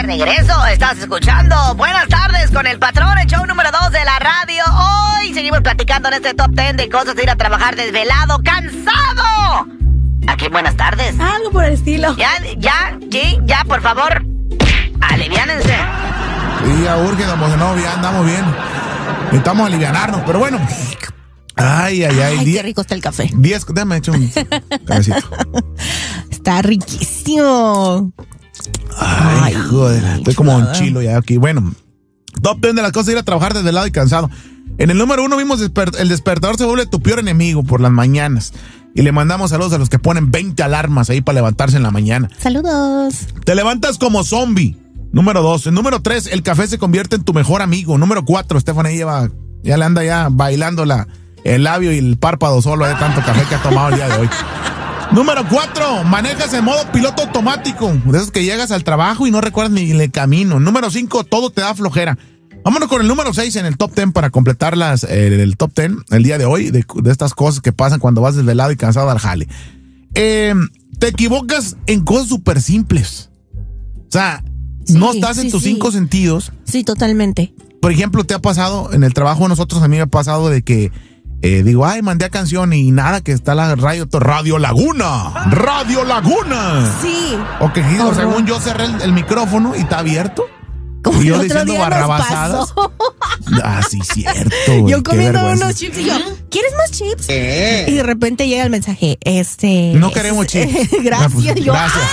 regreso. Estás escuchando Buenas Tardes con el Patrón, el show número 2 de la radio. Hoy seguimos platicando en este top 10 de cosas de ir a trabajar desvelado, cansado. Aquí, buenas tardes. Algo por el estilo. Ya, por favor. Aliviánense. Sí, ya urge, no, ya andamos bien. Necesitamos alivianarnos, pero bueno. Ay, qué rico está el café. Déjame echar un cabecito. Está riquísimo. Ay, joder, estoy como un chilo ya aquí. Bueno, top 10 de las cosas de ir a trabajar desvelado y cansado. En el número 1 vimos el despertador se vuelve tu peor enemigo por las mañanas. Y le mandamos saludos a los que ponen 20 alarmas ahí para levantarse en la mañana. Saludos. Te levantas como zombie. Número 2. En número 3, el café se convierte en tu mejor amigo. Número 4, Stephanie ya le anda ya bailando el labio y el párpado solo de tanto café que ha tomado el día de hoy. Número 4, manejas en modo piloto automático. De esos que llegas al trabajo y no recuerdas ni el camino. Número 5, todo te da flojera. Vámonos con el número 6 en el top 10 para completar el top 10 el día de hoy de estas cosas que pasan cuando vas desvelado y cansado al jale. Te equivocas en cosas súper simples. O sea, no estás en tus 5 sentidos. Sí, totalmente. Por ejemplo, te ha pasado en el trabajo de nosotros, a mí me ha pasado de que digo, mandé a canción y nada, que está la Radio Laguna. ¡Radio Laguna! Sí. O que según yo cerré el micrófono y está abierto. Como y yo el otro diciendo día barrabasadas. Sí, cierto. Yo comiendo unos chips y yo, ¿quieres más chips? Y de repente llega el mensaje, no queremos chips. Gracias, yo. Gracias.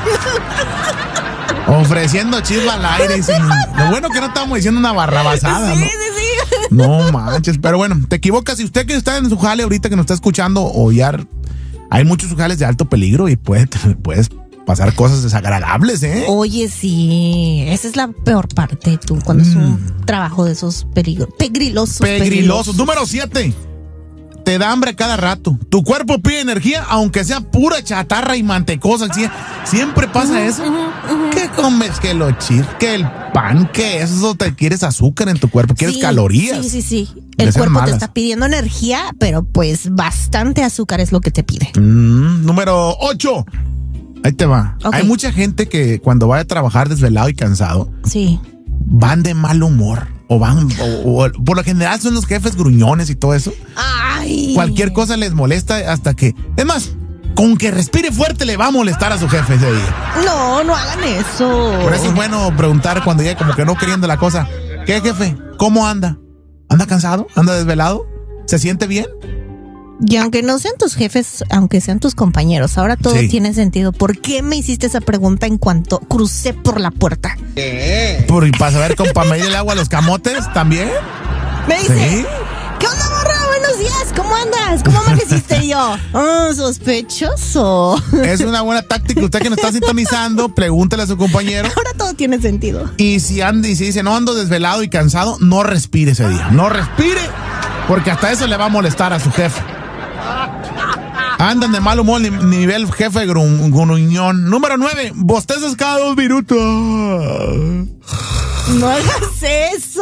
Ofreciendo chips al aire. Lo bueno que no estamos diciendo una barrabasada, sí, ¿no? Sí. No manches, pero bueno, te equivocas. Si usted que está en su jale ahorita que nos está escuchando, o ya hay muchos jales de alto peligro y puedes pasar cosas desagradables, ¿eh? Oye, sí, esa es la peor parte, tú, cuando es un trabajo de esos pegrilosos. Número 7. Te da hambre cada rato. Tu cuerpo pide energía, aunque sea pura chatarra y mantecosa. Siempre pasa eso. ¿Qué comes? Que los chips, que el pan, que eso te quieres azúcar en tu cuerpo, quieres calorías. Sí. El cuerpo te está pidiendo energía, pero pues bastante azúcar es lo que te pide. Número 8. Ahí te va. Okay. Hay mucha gente que cuando va a trabajar desvelado y cansado, van de mal humor. O por lo general son los jefes gruñones y todo eso. Ay. Cualquier cosa les molesta hasta que... Es más, con que respire fuerte le va a molestar a su jefe ese día. No hagan eso. Por eso es bueno preguntar cuando ya como que no queriendo la cosa. ¿Qué, jefe? ¿Cómo anda? ¿Anda cansado? ¿Anda desvelado? ¿Se siente bien? Y aunque no sean tus jefes, aunque sean tus compañeros, ahora todo tiene sentido. ¿Por qué me hiciste esa pregunta en cuanto crucé por la puerta? Para saber cómo medir el agua a los camotes también. Me dice, ¿qué onda, morra? Buenos días, ¿cómo andas? ¿Cómo amaneciste? Yo, sospechoso. Es una buena táctica. Usted que nos está sintonizando, pregúntele a su compañero. Ahora todo tiene sentido. Y si dice, no ando desvelado y cansado, no respire ese día. No respire, porque hasta eso le va a molestar a su jefe. Andan de mal humor, nivel jefe gruñón. Número 9, bostezas cada 2 minutos. No hagas eso.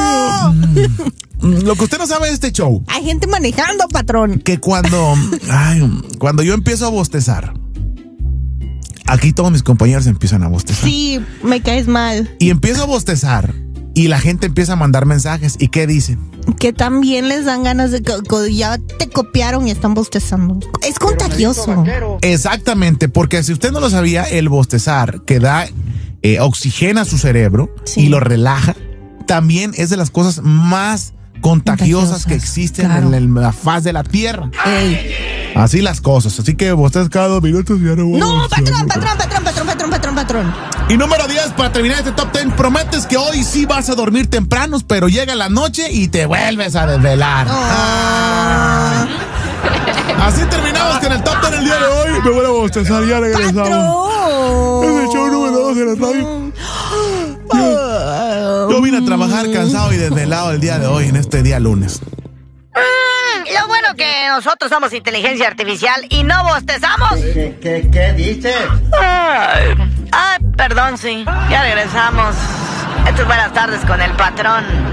Lo que usted no sabe de este show. Hay gente manejando, patrón. Que cuando yo empiezo a bostezar, aquí todos mis compañeros empiezan a bostezar. Sí, me caes mal. Y empiezo a bostezar y la gente empieza a mandar mensajes. ¿Y qué dicen? Que también les dan ganas de ya te copiaron y están bostezando. Es contagioso. Exactamente, porque si usted no lo sabía, el bostezar que da oxigena su cerebro y lo relaja, también es de las cosas más contagiosas que existen en la faz de la tierra. Así las cosas. Así que bostezas cada 2 minutos y ya no. No, patrón. Y número 10, para terminar este top 10, prometes que hoy sí vas a dormir temprano, pero llega la noche y te vuelves a desvelar. Así terminamos con el top 10 el día de hoy. Me voy a bostezar, ya regresamos. Es el show número 2 de la radio. Yo vine a trabajar cansado y desvelado el día de hoy, en este día lunes. Lo bueno que nosotros somos inteligencia artificial y no bostezamos. ¿Qué dices? Ay, perdón, sí. Ya regresamos. Esto es Buenas Tardes con el Patrón.